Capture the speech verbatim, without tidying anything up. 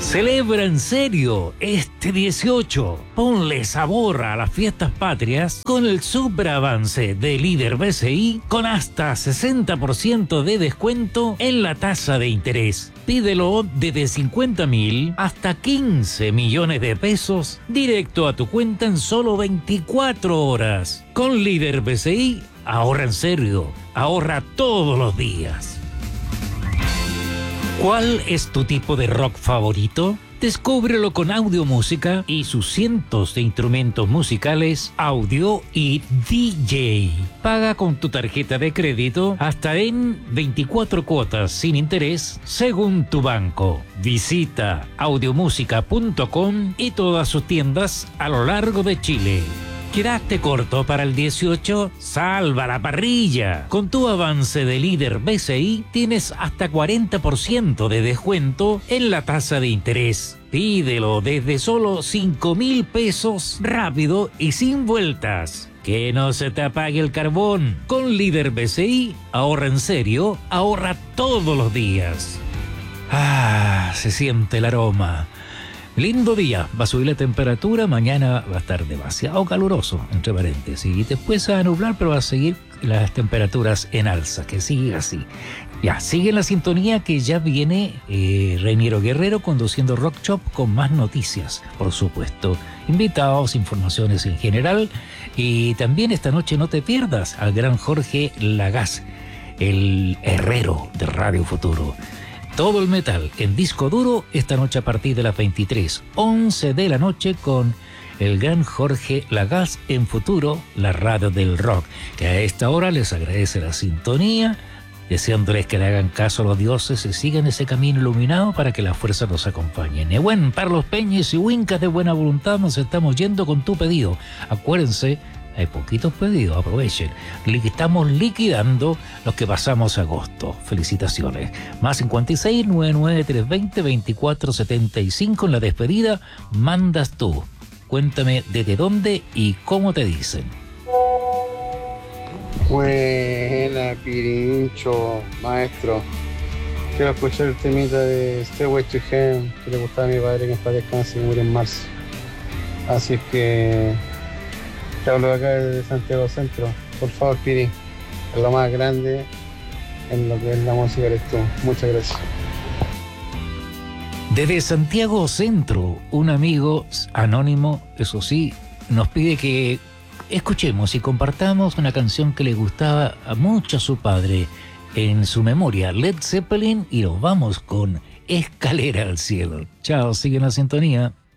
Celebra en serio este dieciocho. Ponle sabor a las fiestas patrias con el superavance de Líder B C I con hasta sesenta por ciento de descuento en la tasa de interés. Pídelo desde cincuenta mil hasta quince millones de pesos directo a tu cuenta en solo veinticuatro horas. Con Líder B C I, ahorra en serio, ahorra todos los días. ¿Cuál es tu tipo de rock favorito? Descúbrelo con Audio Música y sus cientos de instrumentos musicales, audio y D J. Paga con tu tarjeta de crédito hasta en veinticuatro cuotas sin interés según tu banco. Visita audiomúsica punto com y todas sus tiendas a lo largo de Chile. ¿Quedaste corto para el dieciocho? ¡Salva la parrilla! Con tu avance de Líder B C I tienes hasta cuarenta por ciento de descuento en la tasa de interés. Pídelo desde solo cinco mil pesos, rápido y sin vueltas. Que no se te apague el carbón. Con Líder B C I, ahorra en serio, ahorra todos los días. Ah, se siente el aroma. Lindo día, va a subir la temperatura, mañana va a estar demasiado caluroso, entre paréntesis, y después se va a nublar, pero va a seguir las temperaturas en alza, que sigue así. Ya, sigue en la sintonía que ya viene eh, Reiniero Guerrero conduciendo Rock Shop con más noticias, por supuesto, invitados, informaciones en general, y también esta noche no te pierdas al gran Jorge Lagás, el herrero de Radio Futuro. Todo el metal en disco duro esta noche a partir de las veintitrés, once de la noche con el gran Jorge Lagás en Futuro, la radio del rock, que a esta hora les agradece la sintonía, deseándoles que le hagan caso a los dioses y sigan ese camino iluminado para que la fuerza los acompañe. Nebuen, Carlos Peñes y Wincas de buena voluntad, nos estamos yendo con tu pedido. Acuérdense, hay poquitos pedidos, aprovechen. Estamos liquidando los que pasamos agosto. Felicitaciones. Más cincuenta y seis, noventa y nueve, trescientos veinte, veinticuatro setenta y cinco. En la despedida mandas tú. Cuéntame desde dónde y cómo te dicen. Buena, Pirincho, maestro. Quiero escuchar el temita de Stairway to Heaven que le gustaba a mi padre, que en paz descanse y murió en marzo. Así es que te hablo acá de Santiago Centro. Por favor, Piri, es lo más grande en lo que es la música eres tú. Muchas gracias. Desde Santiago Centro, un amigo anónimo, eso sí, nos pide que escuchemos y compartamos una canción que le gustaba a mucho a su padre en su memoria, Led Zeppelin, y nos vamos con Escalera al Cielo. Chao, sigue en la sintonía.